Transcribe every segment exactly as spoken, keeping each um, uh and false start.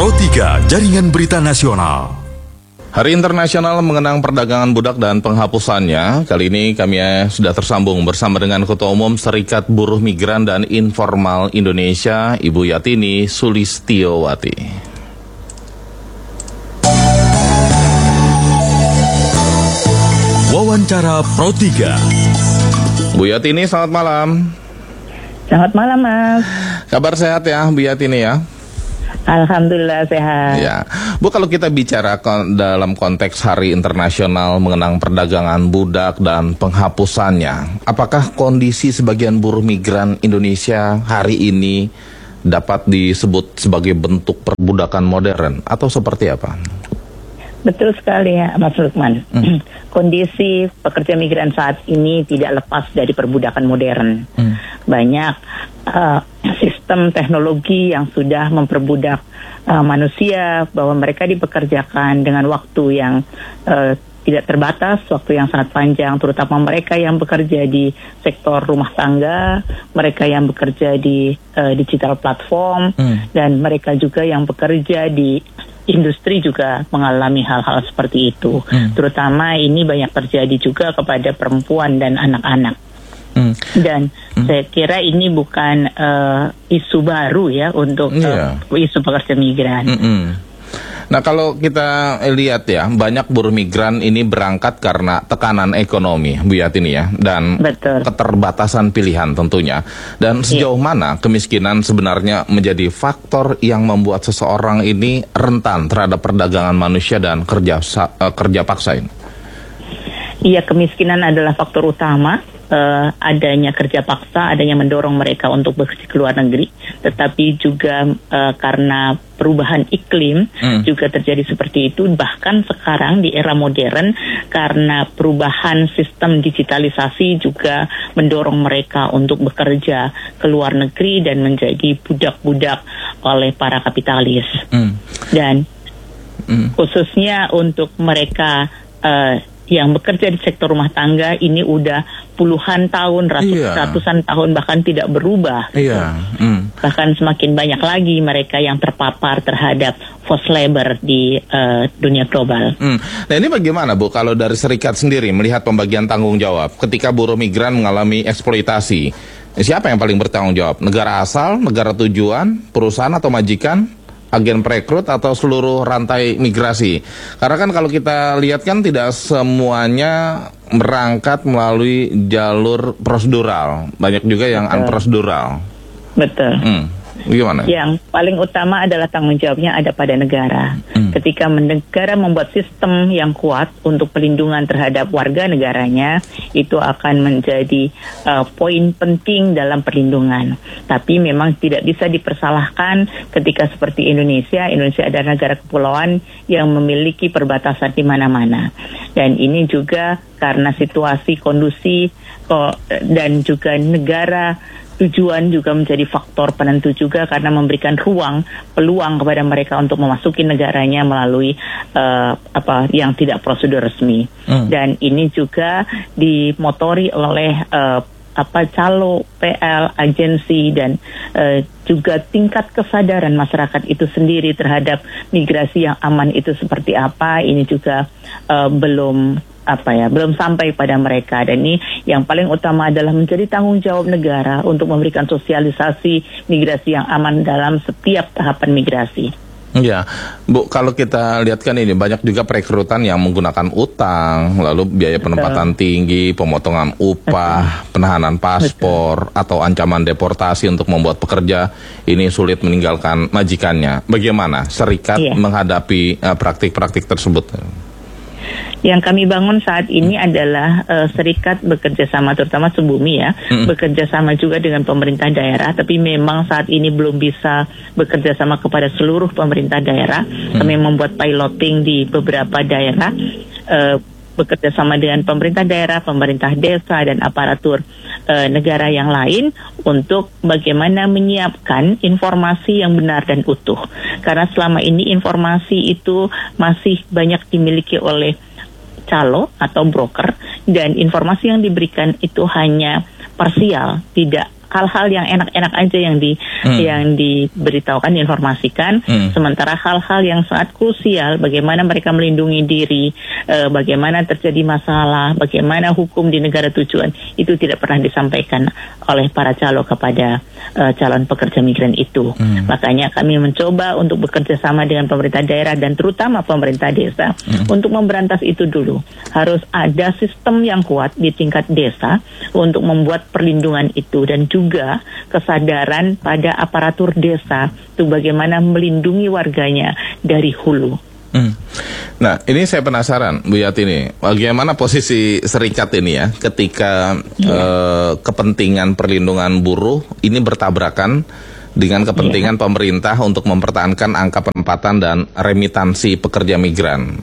Pro tiga Jaringan Berita Nasional. Hari Internasional mengenang perdagangan budak dan penghapusannya. Kali ini kami sudah tersambung bersama dengan Ketua Umum Serikat Buruh Migran dan Informal Indonesia, Ibu Yatini Sulistiowati. Wawancara Pro tiga. Bu Yatini, selamat malam. Selamat malam, Mas. Kabar sehat ya, Bu Yatini ya? Alhamdulillah sehat. Ya, Bu, kalau kita bicara kon- dalam konteks Hari Internasional mengenang perdagangan budak dan penghapusannya, apakah kondisi sebagian buruh migran Indonesia hari ini dapat disebut sebagai bentuk perbudakan modern atau seperti apa? Betul sekali ya, Mas Lukman. Hmm. Kondisi pekerja migran saat ini tidak lepas dari perbudakan modern. Hmm. Banyak uh, sistem teknologi yang sudah memperbudak uh, manusia, bahwa mereka dipekerjakan dengan waktu yang uh, tidak terbatas, waktu yang sangat panjang, terutama mereka yang bekerja di sektor rumah tangga, mereka yang bekerja di uh, digital platform, hmm. dan mereka juga yang bekerja di industri juga mengalami hal-hal seperti itu. Hmm. Terutama ini banyak terjadi juga kepada perempuan dan anak-anak. Hmm. Dan hmm. saya kira ini bukan uh, isu baru ya untuk yeah. uh, isu pekerja migran. Hmm-hmm. Nah, kalau kita lihat ya, banyak buruh migran ini berangkat karena tekanan ekonomi, Bu Yatini ya, dan Betul. keterbatasan pilihan tentunya. Dan sejauh yeah. mana kemiskinan sebenarnya menjadi faktor yang membuat seseorang ini rentan terhadap perdagangan manusia dan kerja uh, kerja paksa ini? Iya, kemiskinan adalah faktor utama. Uh, adanya kerja paksa, adanya mendorong mereka untuk bekerja ke luar negeri, tetapi juga uh, karena perubahan iklim hmm. juga terjadi seperti itu. Bahkan sekarang di era modern, karena perubahan sistem digitalisasi juga mendorong mereka untuk bekerja ke luar negeri dan menjadi budak-budak oleh para kapitalis. Hmm. Dan hmm. khususnya untuk mereka uh, yang bekerja di sektor rumah tangga ini udah puluhan tahun, ratus, yeah. ratusan tahun bahkan tidak berubah. Yeah. Gitu. Mm. Bahkan semakin banyak lagi mereka yang terpapar terhadap forced labor di uh, dunia global. Mm. Nah, ini bagaimana, Bu, kalau dari serikat sendiri melihat pembagian tanggung jawab ketika buruh migran mengalami eksploitasi? Siapa yang paling bertanggung jawab? Negara asal, negara tujuan, perusahaan atau majikan? Agen perekrut atau seluruh rantai migrasi? Karena kan kalau kita lihat kan tidak semuanya berangkat melalui jalur prosedural, banyak juga yang Betul. unprosedural. Betul. Hmm. Gimana? Yang paling utama adalah tanggung jawabnya ada pada negara. Hmm. Ketika negara membuat sistem yang kuat untuk pelindungan terhadap warga negaranya, itu akan menjadi uh, poin penting dalam perlindungan. Tapi memang tidak bisa dipersalahkan ketika seperti Indonesia. Indonesia adalah negara kepulauan yang memiliki perbatasan di mana-mana. Dan ini juga karena situasi kondusi dan juga negara tujuan juga menjadi faktor penentu juga, karena memberikan ruang, peluang kepada mereka untuk memasuki negaranya melalui uh, apa yang tidak prosedur resmi. Hmm. Dan ini juga dimotori oleh uh, apa calo, P L, agensi, dan uh, juga tingkat kesadaran masyarakat itu sendiri terhadap migrasi yang aman itu seperti apa. Ini juga uh, belum apa ya belum sampai pada mereka. Dan ini yang paling utama adalah menjadi tanggung jawab negara untuk memberikan sosialisasi migrasi yang aman dalam setiap tahapan migrasi. Ya, Bu, kalau kita lihat kan ini banyak juga perekrutan yang menggunakan utang, lalu biaya penempatan Betul. tinggi, pemotongan upah, Betul. penahanan paspor, Betul. atau ancaman deportasi untuk membuat pekerja ini sulit meninggalkan majikannya. Bagaimana serikat yeah. menghadapi uh, praktik-praktik tersebut? Yang kami bangun saat ini hmm. adalah uh, serikat bekerja sama, terutama Subumi ya, hmm. bekerja sama juga dengan pemerintah daerah, tapi memang saat ini belum bisa bekerja sama kepada seluruh pemerintah daerah. Hmm. Kami membuat piloting di beberapa daerah, uh, bekerja sama dengan pemerintah daerah, pemerintah desa, dan aparatur uh, negara yang lain untuk bagaimana menyiapkan informasi yang benar dan utuh. Karena selama ini informasi itu masih banyak dimiliki oleh calo atau broker, dan informasi yang diberikan itu hanya parsial, tidak hal-hal yang enak-enak aja yang di hmm. yang diberitahukan, diinformasikan, hmm. sementara hal-hal yang sangat krusial, bagaimana mereka melindungi diri, uh, bagaimana terjadi masalah, bagaimana hukum di negara tujuan, itu tidak pernah disampaikan oleh para calo kepada uh, calon pekerja migran itu. Hmm. Makanya kami mencoba untuk bekerja sama dengan pemerintah daerah dan terutama pemerintah desa hmm. untuk memberantas itu dulu. Harus ada sistem yang kuat di tingkat desa untuk membuat perlindungan itu dan juga kesadaran pada aparatur desa untuk bagaimana melindungi warganya dari hulu. Hmm. Nah, ini saya penasaran, Bu Yati ini, bagaimana posisi serikat ini ya ketika ya. Eh, kepentingan perlindungan buruh ini bertabrakan dengan kepentingan ya. pemerintah untuk mempertahankan angka penempatan dan remitansi pekerja migran.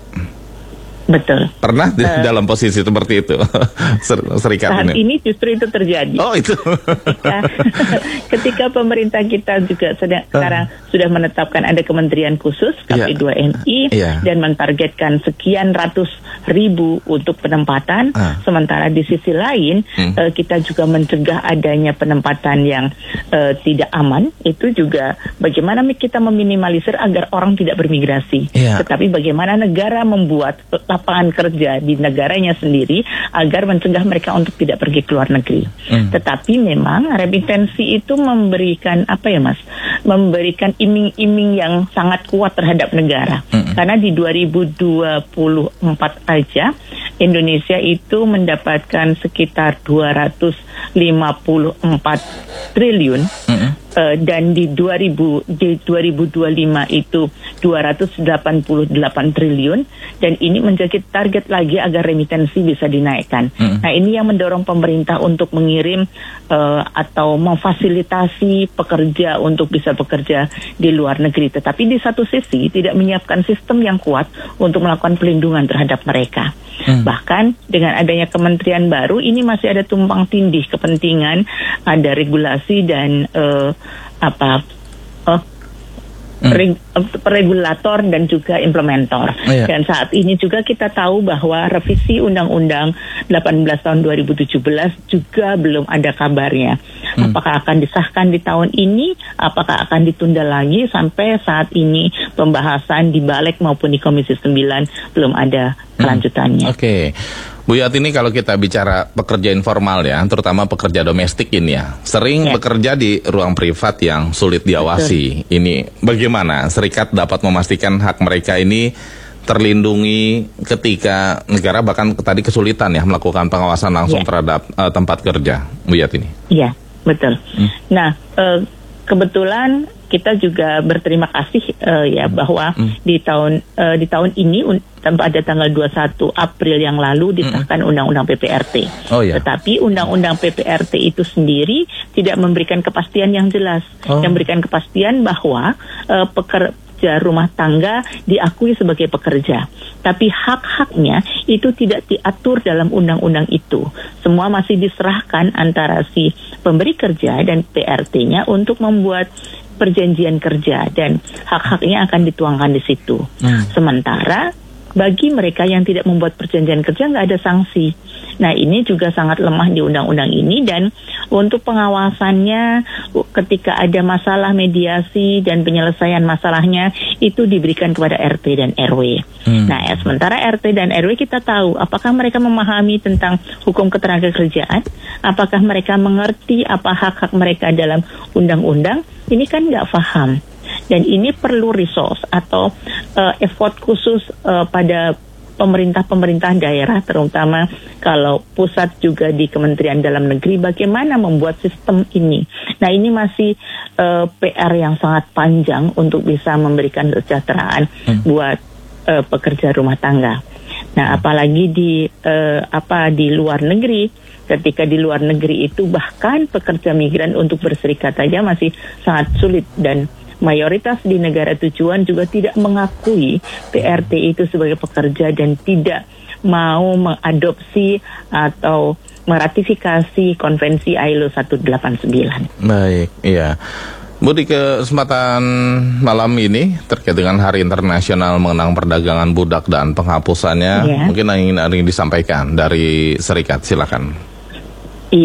Betul. Pernah di uh, dalam posisi seperti itu Ser- serikat saat ini? ini justru itu terjadi. Oh itu. ketika, ketika pemerintah kita juga sedang, uh. sekarang sudah menetapkan ada kementerian khusus K P dua M I yeah. dan mentargetkan sekian ratus ribu untuk penempatan. Uh. Sementara di sisi lain hmm. uh, kita juga mencegah adanya penempatan yang uh, tidak aman. Itu juga bagaimana kita meminimalisir agar orang tidak bermigrasi. Yeah. Tetapi bagaimana negara membuat lapangan kerja di negaranya sendiri agar mencegah mereka untuk tidak pergi ke luar negeri. Hmm. Tetapi memang remitensi itu memberikan apa ya Mas? Memberikan iming-iming yang sangat kuat terhadap negara. Hmm. Karena di dua ribu dua puluh empat aja Indonesia itu mendapatkan sekitar dua ratus lima puluh empat triliun. Hmm. Uh, dan di, dua ribu, di dua ribu dua puluh lima itu dua ratus delapan puluh delapan triliun dan ini menjadi target lagi agar remitensi bisa dinaikkan. Hmm. Nah ini yang mendorong pemerintah untuk mengirim uh, atau memfasilitasi pekerja untuk bisa bekerja di luar negeri. Tetapi di satu sisi tidak menyiapkan sistem yang kuat untuk melakukan pelindungan terhadap mereka. Hmm. Bahkan dengan adanya kementerian baru ini masih ada tumpang tindih kepentingan, ada regulasi dan uh, apa uh, hmm. reg, uh, regulator dan juga implementator. Oh, iya. Dan saat ini juga kita tahu bahwa revisi Undang-Undang delapan belas tahun dua ribu tujuh belas juga belum ada kabarnya. Hmm. Apakah akan disahkan di tahun ini? Apakah akan ditunda lagi? Sampai saat ini pembahasan di Balik maupun di Komisi sembilan belum ada kelanjutannya. Hmm. Oke. Okay. Bu Yati, ini kalau kita bicara pekerja informal ya, terutama pekerja domestik ini ya, sering ya. bekerja di ruang privat yang sulit diawasi. Betul. Ini bagaimana serikat dapat memastikan hak mereka ini terlindungi ketika negara bahkan tadi kesulitan ya melakukan pengawasan langsung ya. terhadap uh, tempat kerja, Bu Yati ini? Iya, betul. Hmm. Nah, uh, kebetulan kita juga berterima kasih uh, ya bahwa hmm. di tahun uh, di tahun ini un- pada tanggal dua puluh satu April yang lalu disahkan hmm. Undang-Undang P P R T. Oh, ya. Tetapi Undang-Undang P P R T itu sendiri tidak memberikan kepastian yang jelas, oh. yang memberikan kepastian bahwa uh, pekerja rumah tangga diakui sebagai pekerja, tapi hak-haknya itu tidak diatur dalam undang-undang itu. Semua masih diserahkan antara si pemberi kerja dan P R T-nya untuk membuat perjanjian kerja dan hak-haknya akan dituangkan di situ. Hmm. Sementara bagi mereka yang tidak membuat perjanjian kerja nggak ada sanksi. Nah ini juga sangat lemah di undang-undang ini dan untuk pengawasannya ketika ada masalah mediasi dan penyelesaian masalahnya itu diberikan kepada R T dan R W. Hmm. Nah ya, sementara R T dan R W kita tahu apakah mereka memahami tentang hukum ketenagakerjaan, apakah mereka mengerti apa hak-hak mereka dalam undang-undang, ini kan nggak paham. Dan ini perlu resource atau uh, effort khusus uh, pada pemerintah-pemerintah daerah, terutama kalau pusat juga di Kementerian Dalam Negeri, bagaimana membuat sistem ini. Nah ini masih uh, P R yang sangat panjang untuk bisa memberikan kesejahteraan hmm. buat uh, pekerja rumah tangga. Nah apalagi di uh, apa di luar negeri, ketika di luar negeri itu bahkan pekerja migran untuk berserikat saja masih sangat sulit dan mayoritas di negara tujuan juga tidak mengakui P R T itu sebagai pekerja dan tidak mau mengadopsi atau meratifikasi konvensi I L O seratus delapan puluh sembilan. Baik, iya. Bu, di kesempatan malam ini terkait dengan Hari Internasional mengenang perdagangan budak dan penghapusannya, yeah. mungkin ingin ingin disampaikan dari serikat, silakan. Iya.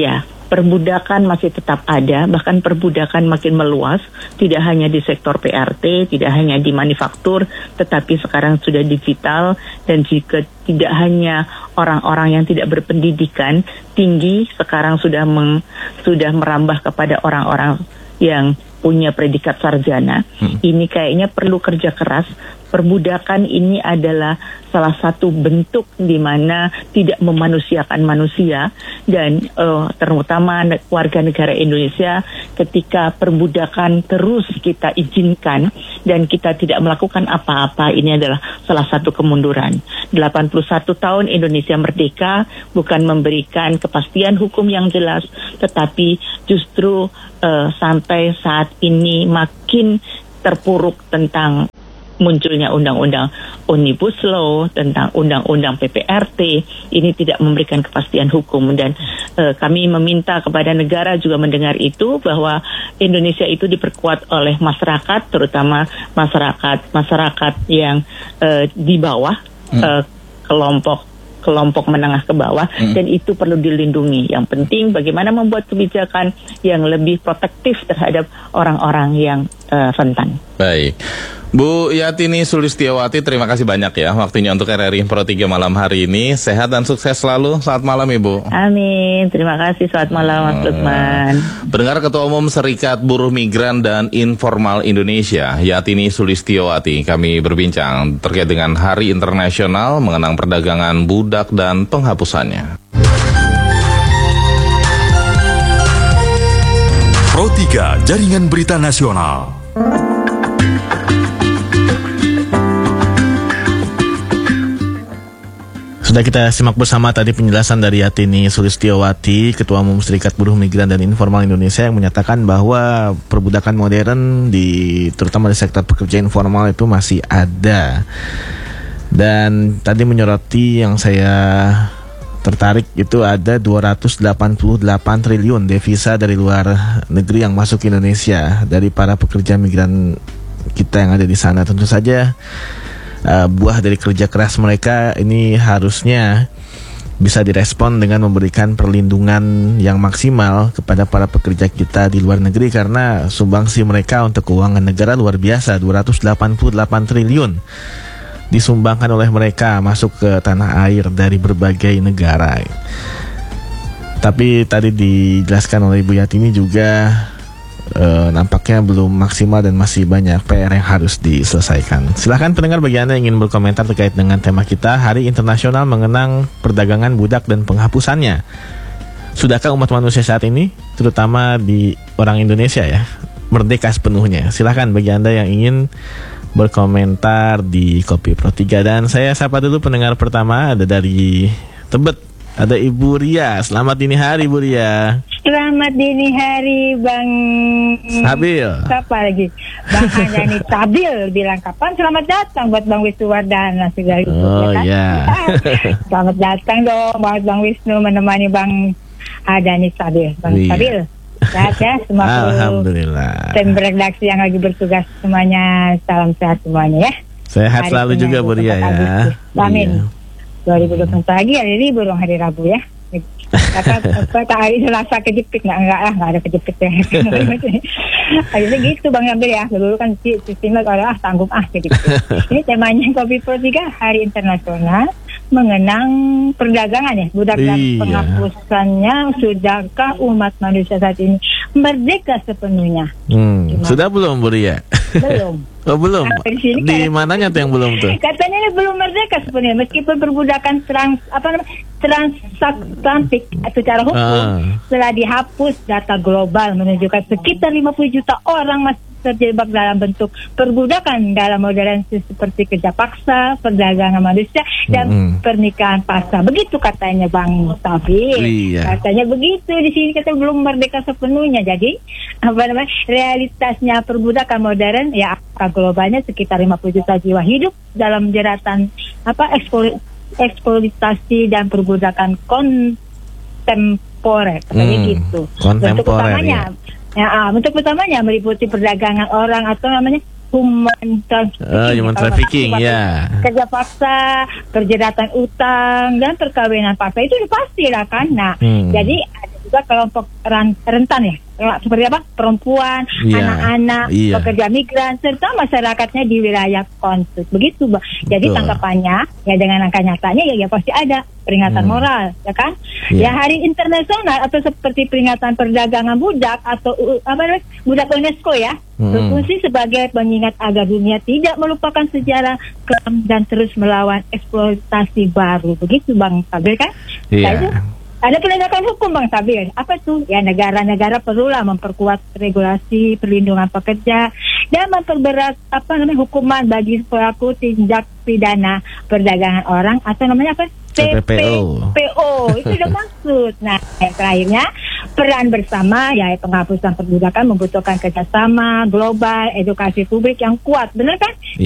perbudakan masih tetap ada, bahkan perbudakan makin meluas, tidak hanya di sektor P R T, tidak hanya di manufaktur, tetapi sekarang sudah digital, dan juga tidak hanya orang-orang yang tidak berpendidikan tinggi, sekarang sudah meng, sudah merambah kepada orang-orang yang punya predikat sarjana. Hmm. Ini kayaknya perlu kerja keras. Perbudakan ini adalah salah satu bentuk di mana tidak memanusiakan manusia, dan uh, terutama ne- warga negara Indonesia, ketika perbudakan terus kita izinkan dan kita tidak melakukan apa-apa, ini adalah salah satu kemunduran. delapan puluh satu tahun Indonesia merdeka bukan memberikan kepastian hukum yang jelas, tetapi justru uh, sampai saat ini makin terpuruk tentang munculnya undang-undang Omnibus Law, tentang undang-undang P P R T, ini tidak memberikan kepastian hukum, dan uh, kami meminta kepada negara juga mendengar itu, bahwa Indonesia itu diperkuat oleh masyarakat, terutama masyarakat masyarakat yang uh, di bawah, hmm. uh, kelompok kelompok menengah ke bawah, hmm. dan itu perlu dilindungi. Yang penting bagaimana membuat kebijakan yang lebih protektif terhadap orang-orang yang uh, rentan. Baik. Bu Yatini Sulistiawati, terima kasih banyak ya waktunya untuk R R I Pro tiga malam hari ini. Sehat dan sukses selalu. Selamat malam Ibu. Amin. Terima kasih. Selamat malam Mas Lukman. Pendengar, Ketua Umum Serikat Buruh Migran dan Informal Indonesia, Yatini Sulistiawati, kami berbincang terkait dengan Hari Internasional mengenang perdagangan budak dan penghapusannya. Pro tiga Jaringan Berita Nasional. Sudah kita simak bersama tadi penjelasan dari Yatini Sulistiawati, Ketua Umum Serikat Buruh Migran dan Informal Indonesia, yang menyatakan bahwa perbudakan modern di terutama di sektor pekerja informal itu masih ada. Dan tadi menyoroti yang saya tertarik itu ada dua ratus delapan puluh delapan triliun devisa dari luar negeri yang masuk ke Indonesia dari para pekerja migran kita yang ada di sana. Tentu saja Uh, buah dari kerja keras mereka ini harusnya bisa direspon dengan memberikan perlindungan yang maksimal kepada para pekerja kita di luar negeri, karena sumbangsi mereka untuk keuangan negara luar biasa. Dua ratus delapan puluh delapan triliun disumbangkan oleh mereka masuk ke tanah air dari berbagai negara. Tapi tadi dijelaskan oleh Ibu Yatini juga Uh, nampaknya belum maksimal dan masih banyak P R yang harus diselesaikan. Silahkan pendengar, bagi Anda yang ingin berkomentar terkait dengan tema kita, Hari Internasional mengenang perdagangan budak dan penghapusannya. Sudahkah umat manusia saat ini, terutama di orang Indonesia ya, merdeka sepenuhnya? Silahkan bagi Anda yang ingin berkomentar di Kopi Pro tiga. Dan saya sapa dulu pendengar pertama, ada dari Tebet, ada Ibu Ria. Selamat dini hari Ibu Ria. Selamat dini hari Bang Stabil. Siapa lagi? Bang Anjani Stabil bilang kapan selamat datang buat Bang Wisnu Wardana segala itu. Oh ya. Kan? Yeah. Selamat datang dong buat Bang Wisnu menemani Bang Anjani Stabil. Bang iya. Stabil. Sehat ya semua. Alhamdulillah. Tim redaksi yang lagi bertugas semuanya, salam sehat semuanya ya. Sehat hari selalu juga Bu Ria ya. Amin. Iya. dua ribu dua puluh empat lagi hari libur dong, hari Rabu ya. Kata apa hari Selasa kejepit, nggak enggak lah nggak ada kejepit ya. Akhirnya gitu Bang Yambil ya, dulu kan sistemnya kalau ah tanggung ah gitu. Ini temanya Kopi Pro tiga, Hari Internasional mengenang perdagangan ya, budak dan iya. penghapusannya. Sudahkah umat manusia saat ini merdeka sepenuhnya? Hmm. Sudah belum Bu Ria? Belum. Oh belum. Nah, di di mananya tuh yang belum tuh? Katanya ini belum merdeka sebenarnya, meskipun perbudakan trans apa namanya transatlantik secara hukum ah. telah dihapus. Data global menunjukkan sekitar lima puluh juta orang masih terjebak dalam bentuk perbudakan dalam modern seperti kerja paksa, perdagangan manusia, dan mm-hmm. pernikahan paksa. Begitu katanya Bang Mustafi. Iya. Katanya begitu di sini, kata belum merdeka sepenuhnya. Jadi apa namanya realitasnya perbudakan modern ya, angka globalnya sekitar lima puluh juta jiwa hidup dalam jeratan apa eksplo, eksploitasi dan perbudakan kontemporer. Katanya hmm. gitu. Kontemporer. Bentuk utamanya. Ya. Ya, ah, bentuk utamanya meliputi perdagangan orang atau namanya human trafficking, uh, human trafficking ya, kerja paksa, perjeratan utang dan perkawinan paksa, itu pasti lah kan. Nah, hmm. jadi ada di juga kelompok ran- rentan ya, seperti apa, perempuan, Iya, anak-anak, iya. pekerja migran, serta masyarakatnya di wilayah konflik. Begitu, Bang. Jadi Betul. tanggapannya ya dengan angka nyatanya ya, ya pasti ada peringatan Hmm. moral, ya kan? Iya. Ya hari internasional atau seperti peringatan perdagangan budak atau uh, apa namanya, budak UNESCO ya, Hmm. berfungsi sebagai pengingat agar dunia tidak melupakan sejarah kelam dan terus melawan eksploitasi baru. Begitu, Bang Sabil kan? Iya. Nah, itu ada penegakan hukum, Bang Sabil. Apa tuh? Ya negara-negara perlulah memperkuat regulasi perlindungan pekerja dan memperberat apa namanya hukuman bagi pelaku tindak pidana perdagangan orang atau namanya apa? T P P O. P O itu udah maksud. Nah, yang terakhirnya peran bersama ya penghapusan perbudakan membutuhkan kerjasama global, edukasi publik yang kuat, benar kan?